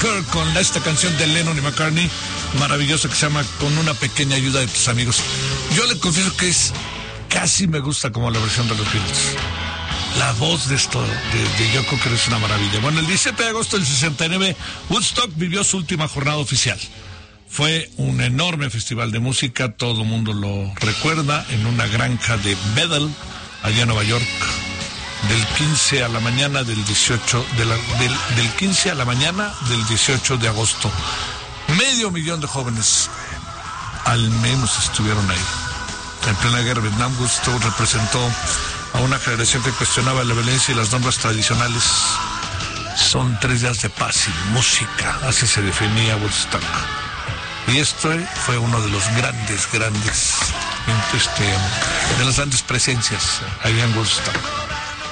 Kirk con esta canción de Lennon y McCartney, maravillosa, que se llama Con una pequeña ayuda de tus amigos. Yo le confieso que casi me gusta como la versión de los Beatles. La voz de esto, de Yoko, creo que es una maravilla. Bueno, el 17 de agosto del 69, Woodstock vivió su última jornada oficial. Fue un enorme festival de música, todo el mundo lo recuerda, en una granja de Bethel, allá en Nueva York, del 15 a la mañana del 18, del 15 a la mañana del 18 de agosto. 500,000 de jóvenes, al menos, estuvieron ahí. En plena guerra de Vietnam, Woodstock representó a una generación que cuestionaba la violencia y las normas tradicionales. Son 3 días de paz y música, así se definía Woodstock. Y esto fue uno de los grandes de las grandes presencias allá en Woodstock.